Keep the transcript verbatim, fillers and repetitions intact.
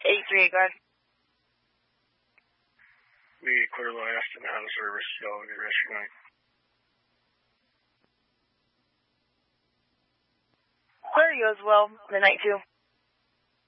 eight three eight, go ahead. We clear last and on service, so the rest of your night. Clear you as well, the night two.